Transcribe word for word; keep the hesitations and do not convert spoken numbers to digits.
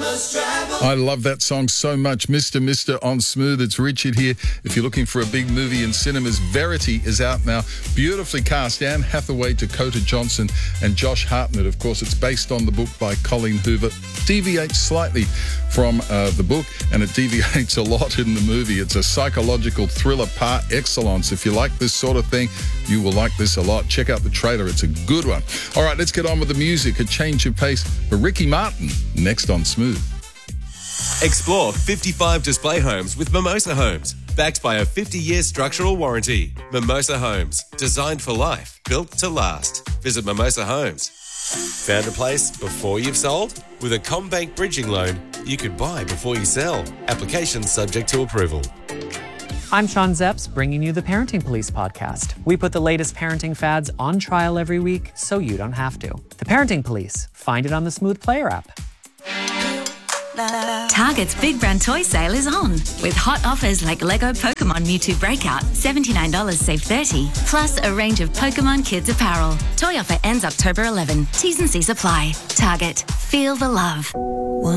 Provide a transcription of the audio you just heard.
I love that song so much. Mister Mister on Smooth. It's Richard here. If you're looking for a big movie in cinemas, Verity is out now. Beautifully cast. Anne Hathaway, Dakota Johnson and Josh Hartnett. Of course, it's based on the book by Colleen Hoover. Deviates slightly from uh, the book, and it deviates a lot in the movie. It's a psychological thriller par excellence. If you like this sort of thing, you will like this a lot. Check out the trailer. It's a good one. All right, let's get on with the music. A change of pace for Ricky Martin next on Smooth. Explore fifty-five display homes with Mimosa Homes, backed by a fifty-year structural warranty. Mimosa Homes, designed for life, built to last. Visit Mimosa Homes. Found a place before you've sold? With a CommBank bridging loan, you could buy before you sell. Applications subject to approval. I'm Sean Zepps, bringing you the Parenting Police podcast. We put the latest parenting fads on trial every week so you don't have to. The Parenting Police. Find it on the Smooth Player app. Target's Big Brand Toy Sale is on, with hot offers like Lego Pokemon Mewtwo Breakout, seventy-nine dollars save thirty dollars, plus a range of Pokemon Kids apparel. Toy offer ends October eleventh. T's and C's apply. Target. Feel the love.